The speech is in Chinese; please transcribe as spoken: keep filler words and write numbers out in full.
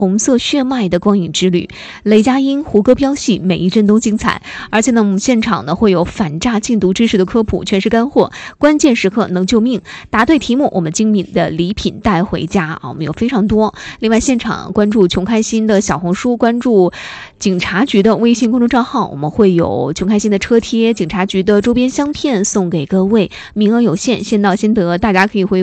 红色血脉的光影之旅，雷佳音、胡歌飙戏，每一帧都精彩。而且呢，我们现场呢会有反诈禁毒知识的科普，全是干货，关键时刻能救命。答对题目，我们精美的礼品带回家啊！我们有非常多。另外，现场关注穷开心的小红书，关注警察局的微信公众账号，我们会有穷开心的车贴、警察局的周边香片送给各位，名额有限，先到先得，大家可以回。